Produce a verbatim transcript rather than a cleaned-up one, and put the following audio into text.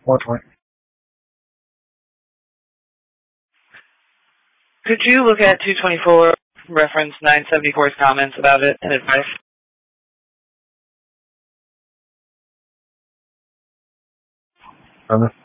one twenty. Could you look at two twenty-four, reference nine seventy-four's comments about it and advice? On the